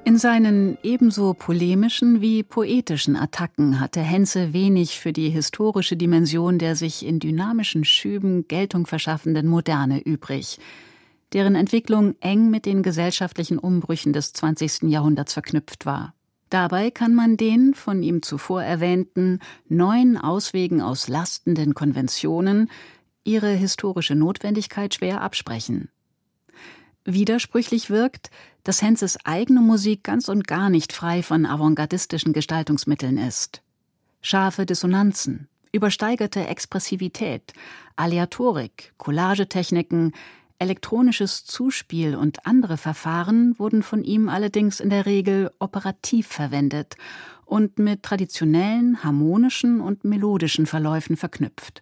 In seinen ebenso polemischen wie poetischen Attacken hatte Henze wenig für die historische Dimension der sich in dynamischen Schüben Geltung verschaffenden Moderne übrig, deren Entwicklung eng mit den gesellschaftlichen Umbrüchen des 20. Jahrhunderts verknüpft war. Dabei kann man den von ihm zuvor erwähnten neuen Auswegen aus lastenden Konventionen ihre historische Notwendigkeit schwer absprechen. Widersprüchlich wirkt, dass Henzes eigene Musik ganz und gar nicht frei von avantgardistischen Gestaltungsmitteln ist. Scharfe Dissonanzen, übersteigerte Expressivität, Aleatorik, Collagetechniken, elektronisches Zuspiel und andere Verfahren wurden von ihm allerdings in der Regel operativ verwendet und mit traditionellen, harmonischen und melodischen Verläufen verknüpft.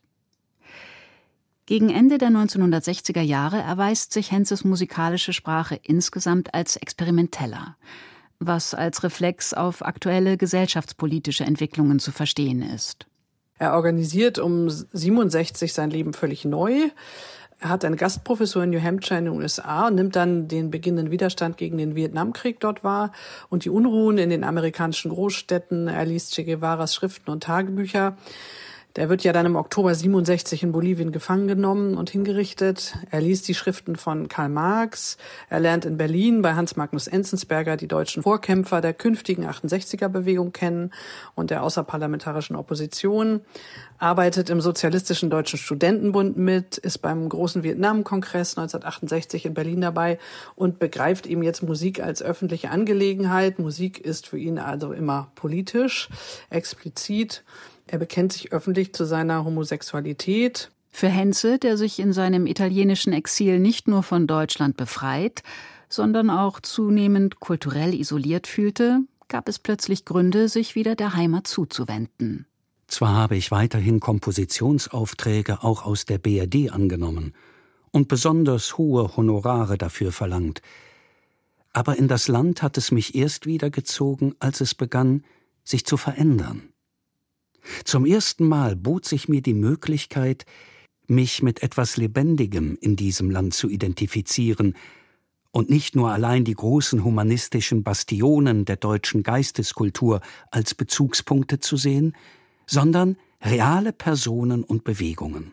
Gegen Ende der 1960er Jahre erweist sich Henzes musikalische Sprache insgesamt als experimenteller, was als Reflex auf aktuelle gesellschaftspolitische Entwicklungen zu verstehen ist. Er organisiert um 1967 sein Leben völlig neu. Er hat eine Gastprofessur in New Hampshire in den USA und nimmt dann den beginnenden Widerstand gegen den Vietnamkrieg dort wahr und die Unruhen in den amerikanischen Großstädten. Er liest Che Guevaras Schriften und Tagebücher. Der wird ja dann im Oktober 1967 in Bolivien gefangen genommen und hingerichtet. Er liest die Schriften von Karl Marx. Er lernt in Berlin bei Hans Magnus Enzensberger die deutschen Vorkämpfer der künftigen 68er-Bewegung kennen und der außerparlamentarischen Opposition. Arbeitet im Sozialistischen Deutschen Studentenbund mit, ist beim großen Vietnam-Kongress 1968 in Berlin dabei und begreift eben jetzt Musik als öffentliche Angelegenheit. Musik ist für ihn also immer politisch, explizit. Er bekennt sich öffentlich zu seiner Homosexualität. Für Henze, der sich in seinem italienischen Exil nicht nur von Deutschland befreit, sondern auch zunehmend kulturell isoliert fühlte, gab es plötzlich Gründe, sich wieder der Heimat zuzuwenden. Zwar habe ich weiterhin Kompositionsaufträge auch aus der BRD angenommen und besonders hohe Honorare dafür verlangt, aber in das Land hat es mich erst wieder gezogen, als es begann, sich zu verändern. Zum ersten Mal bot sich mir die Möglichkeit, mich mit etwas Lebendigem in diesem Land zu identifizieren und nicht nur allein die großen humanistischen Bastionen der deutschen Geisteskultur als Bezugspunkte zu sehen, sondern reale Personen und Bewegungen.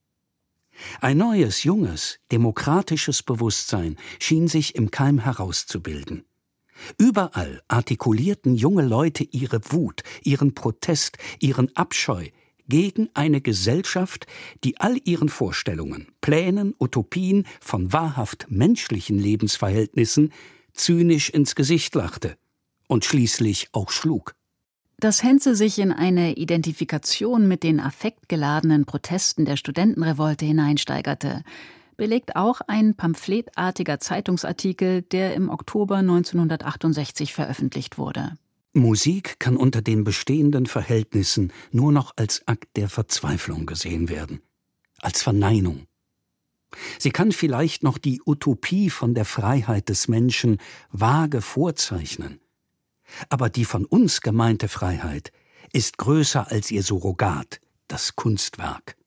Ein neues, junges, demokratisches Bewusstsein schien sich im Keim herauszubilden. Überall artikulierten junge Leute ihre Wut, ihren Protest, ihren Abscheu gegen eine Gesellschaft, die all ihren Vorstellungen, Plänen, Utopien von wahrhaft menschlichen Lebensverhältnissen zynisch ins Gesicht lachte und schließlich auch schlug. Dass Henze sich in eine Identifikation mit den affektgeladenen Protesten der Studentenrevolte hineinsteigerte, belegt auch ein pamphletartiger Zeitungsartikel, der im Oktober 1968 veröffentlicht wurde. Musik kann unter den bestehenden Verhältnissen nur noch als Akt der Verzweiflung gesehen werden, als Verneinung. Sie kann vielleicht noch die Utopie von der Freiheit des Menschen vage vorzeichnen, aber die von uns gemeinte Freiheit ist größer als ihr Surrogat, das Kunstwerk.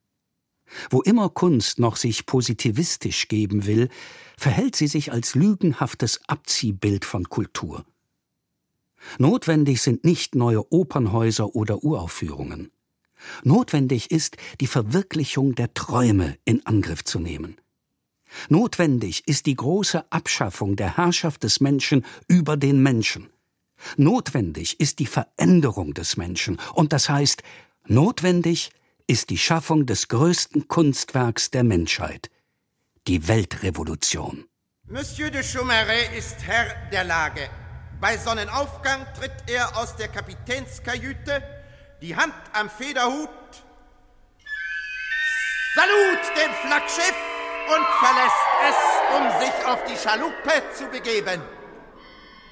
Wo immer Kunst noch sich positivistisch geben will, verhält sie sich als lügenhaftes Abziehbild von Kultur. Notwendig sind nicht neue Opernhäuser oder Uraufführungen. Notwendig ist, die Verwirklichung der Träume in Angriff zu nehmen. Notwendig ist die große Abschaffung der Herrschaft des Menschen über den Menschen. Notwendig ist die Veränderung des Menschen, und das heißt, notwendig ist die Schaffung des größten Kunstwerks der Menschheit, die Weltrevolution. Monsieur de Chaumaret ist Herr der Lage. Bei Sonnenaufgang tritt er aus der Kapitänskajüte, die Hand am Federhut, Salut dem Flaggschiff und verlässt es, um sich auf die Schaluppe zu begeben.